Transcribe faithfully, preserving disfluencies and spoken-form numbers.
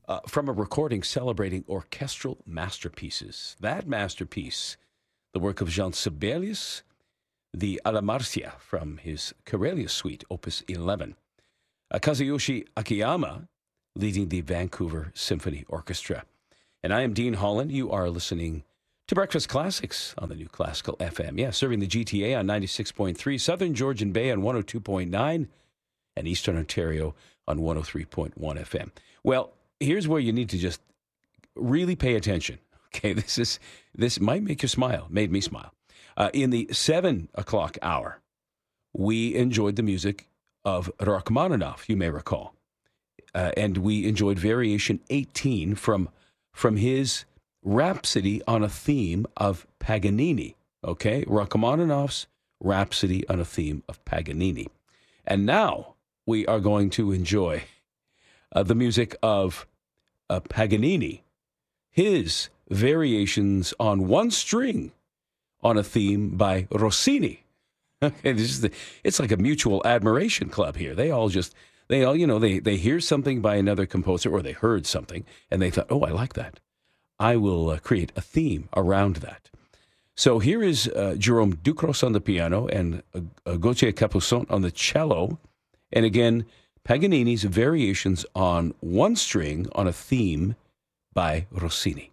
uh, from a recording celebrating orchestral masterpieces. That masterpiece, the work of Jean Sibelius, the Alla Marcia from his Karelia Suite, Opus eleven. Uh, Kazuyoshi Akiyama leading the Vancouver Symphony Orchestra. And I am Dean Holland. You are listening to Breakfast Classics on the New Classical F M. Yeah, serving the G T A on ninety-six point three, Southern Georgian Bay on one oh two point nine, and Eastern Ontario on one oh three point one F M. Well, here's where you need to just really pay attention. Okay, this is this might make you smile, made me smile. Uh, in the seven o'clock hour, we enjoyed the music of Rachmaninoff, you may recall. Uh, and we enjoyed Variation eighteen from, from his Rhapsody on a Theme of Paganini. Okay, Rachmaninoff's Rhapsody on a Theme of Paganini. And now we are going to enjoy uh, the music of uh, Paganini, his Variations on One String on a Theme by Rossini. Okay, this is the, it's like a mutual admiration club here. They all just, they all, you know, they, they hear something by another composer, or they heard something, and they thought, oh, I like that. I will uh, create a theme around that. So here is uh, Jerome Ducros on the piano and uh, uh, Gauthier Capuçon on the cello. And again, Paganini's Variations on One String on a Theme by Rossini.